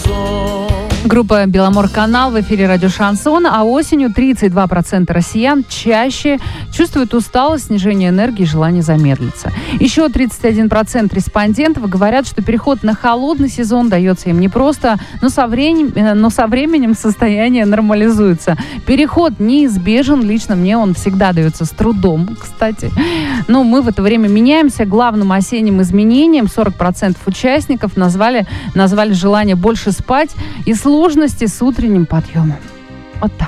Группа «Беломорканал» в эфире радио «Шансон», а осенью 32% россиян чаще чувствуют усталость, снижение энергии и желание замедлиться. Еще 31% респондентов говорят, что переход на холодный сезон дается им непросто, но со временем состояние нормализуется. Переход неизбежен, лично мне он всегда дается с трудом, кстати. Но мы в это время меняемся. Главным осенним изменением 40% участников назвали желание больше спать и сложности с утренним подъемом. Вот так.